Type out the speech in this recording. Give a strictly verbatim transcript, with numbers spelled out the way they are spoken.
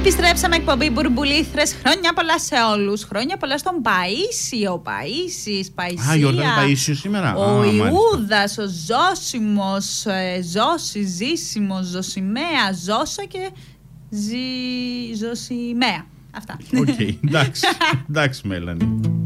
Επιστρέψαμε, εκπομπή Μπουρμπουλήθρες. Χρόνια πολλά σε όλους. Χρόνια πολλά στον Παΐσιο. Παΐσης, Παΐσια. Α, γιορτάζει Παΐσιο σήμερα. Ο Α, Ιούδας, ο Ζώσιμος, ε, Ζώση, Ζήσιμος, Ζωσιμαία, Ζώσα και ζη... Ζωσιμαία. Αυτά. Οκ, okay, εντάξει, εντάξει Μέλανη.